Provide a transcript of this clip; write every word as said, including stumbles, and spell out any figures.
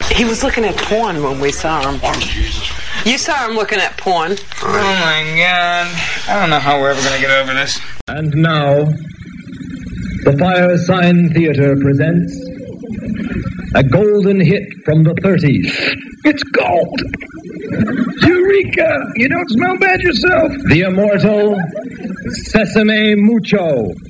He was looking at porn when we saw him. Oh, Jesus. You saw him looking at porn. Oh, my God. I don't know how we're ever going to get over this. And now, the Fire Sign Theater presents a golden hit from the thirties. It's gold! Eureka! You don't smell bad yourself! The immortal Sesame Mucho.